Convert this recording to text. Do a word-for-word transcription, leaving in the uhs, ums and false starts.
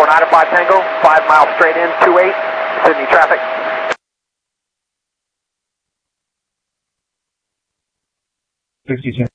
four nine five Tango, five miles straight in, two eight, Sydney traffic. sixty-two.